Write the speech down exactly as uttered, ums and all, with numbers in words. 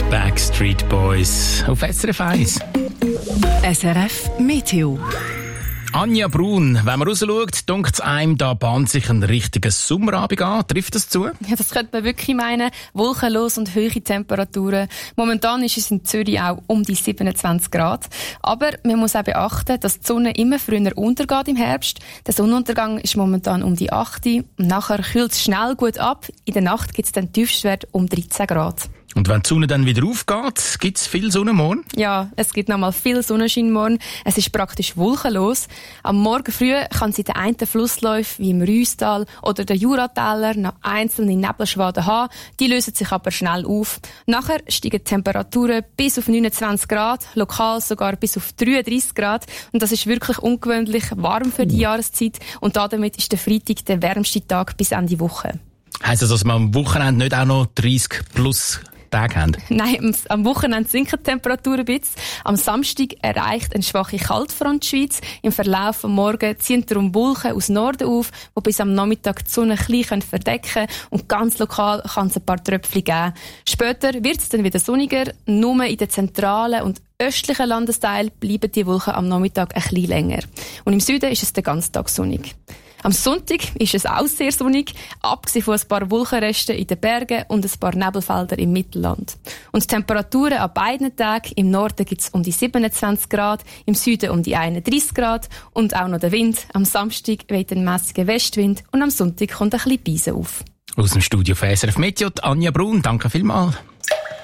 Backstreet Boys auf S R F eins. S R F Meteo. Anja Brun, wenn man rausschaut, dunkt es einem, da bahnt sich ein richtiger Sommerabend an. Trifft das zu? Ja, das könnte man wirklich meinen. Wolkenlos und hohe Temperaturen. Momentan ist es in Zürich auch um die siebenundzwanzig Grad. Aber man muss auch beachten, dass die Sonne immer früher untergeht im Herbst. Der Sonnenuntergang ist momentan um die acht. Und nachher kühlt es schnell gut ab. In der Nacht gibt es dann Tiefstwert um dreizehn Grad. Und wenn die Sonne dann wieder aufgeht, gibt es viel Sonne morgen? Ja, es gibt nochmal viel Sonnenschein morgen. Es ist praktisch wolkenlos. Am Morgen früh kann es in den einen Flussläufen, wie im Rüstal oder der Juratäler, noch einzelne Nebelschwaden haben. Die lösen sich aber schnell auf. Nachher steigen die Temperaturen bis auf neunundzwanzig Grad, lokal sogar bis auf dreiunddreissig Grad. Und das ist wirklich ungewöhnlich warm für die Jahreszeit. Und damit ist der Freitag der wärmste Tag bis Ende Woche. Heisst das, dass wir am Wochenende nicht auch noch dreißig plus Tage haben? Nein, am Wochenende sinken die Temperaturen ein bisschen. Am Samstag erreicht eine schwache Kaltfront die Schweiz. Im Verlauf des Morgens ziehen darum Wolken aus Norden auf, die bis am Nachmittag die Sonne ein bisschen verdecken können. Und ganz lokal kann es ein paar Tröpfchen geben. Später wird es dann wieder sonniger. Nur in den zentralen und östlichen Landesteilen bleiben die Wolken am Nachmittag ein bisschen länger. Und im Süden ist es den ganzen Tag sonnig. Am Sonntag ist es auch sehr sonnig, abgesehen von ein paar Wolkenresten in den Bergen und ein paar Nebelfelder im Mittelland. Und die Temperaturen an beiden Tagen, im Norden gibt es um die siebenundzwanzig Grad, im Süden um die einunddreissig Grad und auch noch der Wind. Am Samstag weht ein mässiger Westwind und am Sonntag kommt ein bisschen Beise auf. Aus dem Studio von S R F Meteo, Anja Brun, danke vielmals.